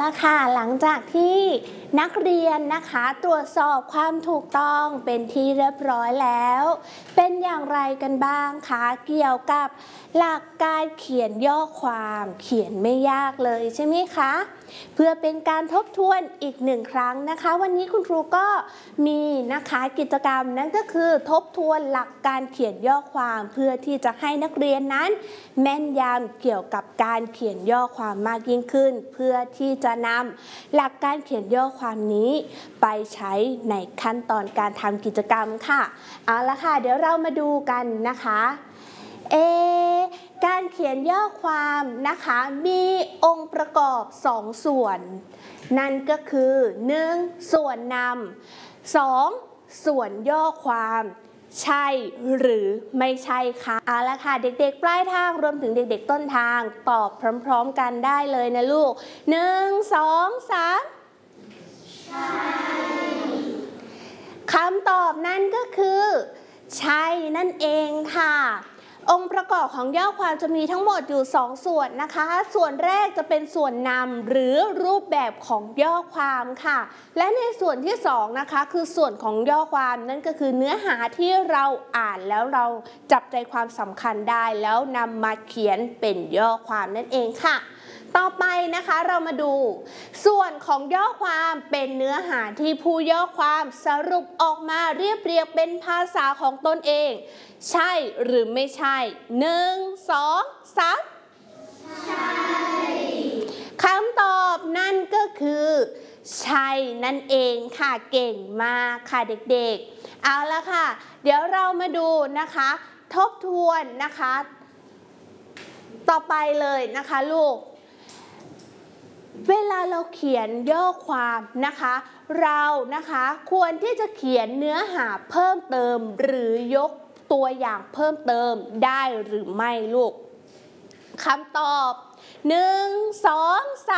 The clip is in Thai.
ละค่ะหลังจากที่นักเรียนนะคะตรวจสอบความถูกต้องเป็นที่เรียบร้อยแล้วเป็นอย่างไรกันบ้างคะเกี่ยวกับหลักการเขียนย่อความเขียนไม่ยากเลยใช่ไหมคะเพื่อเป็นการทบทวนอีกหนึ่งครั้งนะคะวันนี้คุณครูก็มีนะคะกิจกรรมนั่นก็คือทบทวนหลักการเขียนย่อความเพื่อที่จะให้นักเรียนนั้นแม่นยำเกี่ยวกับการเขียนย่อความมากยิ่งขึ้นเพื่อที่จะนำหลักการเขียนย่อความนี้ไปใช้ในขั้นตอนการทำกิจกรรมค่ะเอาละค่ะเดี๋ยวเรามาดูกันนะคะการเขียนย่อความนะคะมีองค์ประกอบ2ส่วนนั่นก็คือ1ส่วนนำ2ส่วนย่อความใช่หรือไม่ใช่คะเอาละค่ะเด็กๆปลายทางรวมถึงเด็กๆต้นทางตอบพร้อมๆกันได้เลยนะลูก1 2 3ใช่คำตอบนั่นก็คือใช่นั่นเองค่ะองค์ประกอบของย่อความจะมีทั้งหมดอยู่2ส่วนนะคะส่วนแรกจะเป็นส่วนนำหรือรูปแบบของย่อความค่ะและในส่วนที่2นะคะคือส่วนของย่อความนั่นก็คือเนื้อหาที่เราอ่านแล้วเราจับใจความสำคัญได้แล้วนำมาเขียนเป็นย่อความนั่นเองค่ะต่อไปนะคะเรามาดูส่วนของย่อความเป็นเนื้อหาที่ผู้ย่อความสรุปออกมาเรียบเรียงเป็นภาษาของตนเองใช่หรือไม่ใช่1 2 3ใช่คำตอบนั่นก็คือใช่นั่นเองค่ะเก่งมากค่ะเด็กๆเอาละค่ะเดี๋ยวเรามาดูนะคะทบทวนนะคะต่อไปเลยนะคะลูกเวลาเราเขียนย่อความนะคะเรานะคะควรที่จะเขียนเนื้อหาเพิ่มเติมหรือยกตัวอย่างเพิ่มเติมได้หรือไม่ลูกคำตอบ1 2 3